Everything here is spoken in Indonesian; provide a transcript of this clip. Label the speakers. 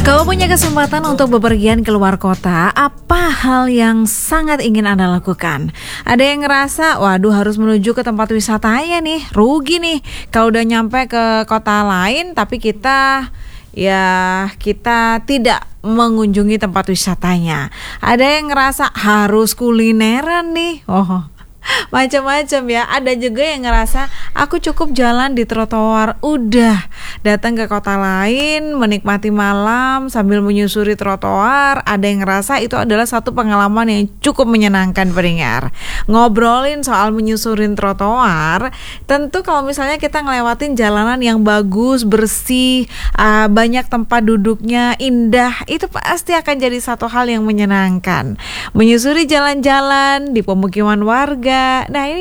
Speaker 1: Kalau punya kesempatan untuk bepergian keluar kota, apa hal yang sangat ingin Anda lakukan? Ada yang ngerasa, waduh harus menuju ke tempat wisatanya nih, rugi nih. Kalau udah nyampe ke kota lain, tapi kita tidak mengunjungi tempat wisatanya. Ada yang ngerasa harus kulineran nih. Macam-macam ya. Ada juga yang ngerasa aku cukup jalan di trotoar, udah datang ke kota lain, menikmati malam sambil menyusuri trotoar. Ada yang ngerasa itu adalah satu pengalaman yang cukup menyenangkan pendengar. Ngobrolin soal menyusurin trotoar, tentu kalau misalnya kita ngelewatin jalanan yang bagus, bersih, banyak tempat duduknya, indah, itu pasti akan jadi satu hal yang menyenangkan. Menyusuri jalan-jalan di pemukiman warga. Nah, ini